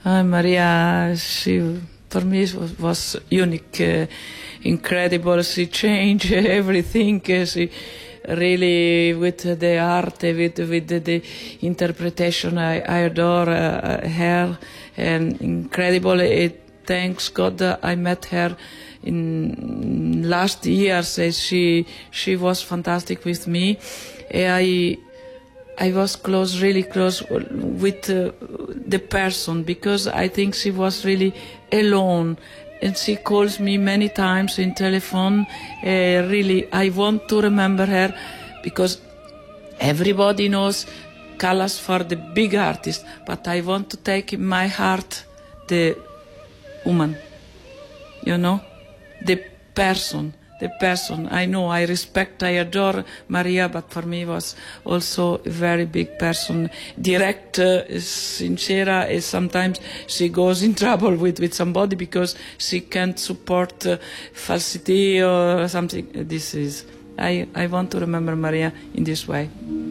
Maria, she for me was unique, incredible. She changed everything. She really with the art, with the interpretation. I adore her, and incredible. Thanks God I met her in last years. She was fantastic with me. I was close, really close with the person, because I think she was really alone. And she calls me many times in telephone. Really, I want to remember her, because everybody knows Callas for the big artist, but I want to take in my heart the woman, you know, the person. The person. I know, I respect, I adore Maria, but for me was also a very big person. Direct, sincera, and sometimes she goes in trouble with somebody because she can't support falsity or something. I want to remember Maria in this way.